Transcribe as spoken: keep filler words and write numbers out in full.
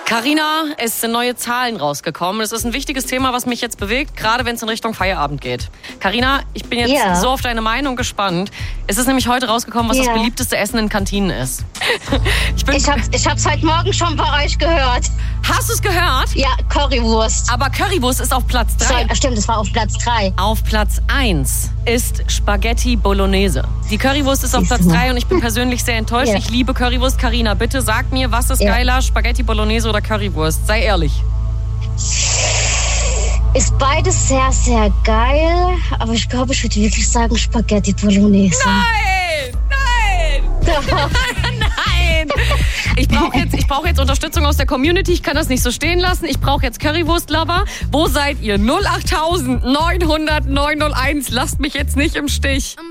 Carina, es sind neue Zahlen rausgekommen. Es ist ein wichtiges Thema, was mich jetzt bewegt, gerade wenn es in Richtung Feierabend geht. Carina, ich bin jetzt Ja. so auf deine Meinung gespannt. Es ist nämlich heute rausgekommen, was Ja. das beliebteste Essen in Kantinen ist. Ich bin, Ich hab's, ich hab's heute Morgen schon bei euch gehört. hast du es gehört? Ja, Currywurst. Aber Currywurst ist auf Platz drei. So, stimmt, das war auf Platz drei. Auf Platz eins ist Spaghetti Bolognese. Die Currywurst ist auf Siehst Platz du mal. drei und ich bin persönlich sehr enttäuscht. Ja. Ich liebe Currywurst. Carina, bitte sag mir, was ist Ja. geiler, Spaghetti Bolognese oder Currywurst? Sei ehrlich. Ist beides sehr, sehr geil. Aber ich glaube, ich würde wirklich sagen Spaghetti Bolognese. Nein! Nein! Nein! Ich brauche jetzt, ich brauch jetzt Unterstützung aus der Community. Ich kann das nicht so stehen lassen. Ich brauche jetzt Currywurst-Lover. Wo seid ihr? null acht neun null null eins. Lasst mich jetzt nicht im Stich.